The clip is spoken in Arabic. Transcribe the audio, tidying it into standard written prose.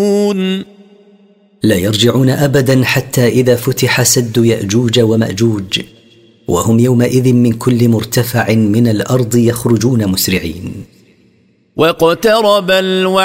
لا يرجعون أبدا حتى إذا فتح سد يأجوج ومأجوج، وهم يومئذ من كل مرتفع من الأرض يخرجون مسرعين. واقترب